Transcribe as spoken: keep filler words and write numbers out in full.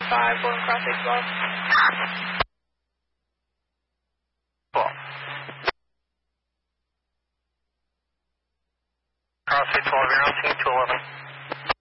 five, going cross eight twelve. Cool. Cross eight twelve, you're on scene two eleven.